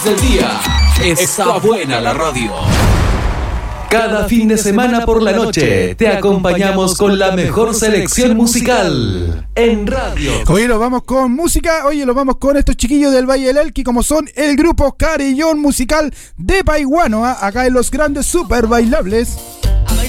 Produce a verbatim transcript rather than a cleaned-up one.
del día. Está buena la radio. Cada fin de semana por la noche te acompañamos con la mejor selección musical en radio. Oye, nos vamos con música. Oye, nos vamos con estos chiquillos del Valle del Elqui, como son el grupo Carillón Musical de Paiguano, ¿eh? Acá en los grandes super bailables.